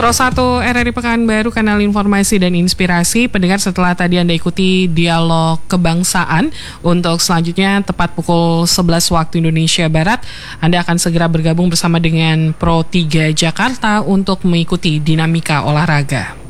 Pro 1 RRI Pekanbaru, kanal informasi dan inspirasi. Pendengar, setelah tadi Anda ikuti dialog kebangsaan, untuk selanjutnya tepat pukul 11 waktu Indonesia Barat, Anda akan segera bergabung bersama dengan Pro 3 Jakarta untuk mengikuti dinamika olahraga.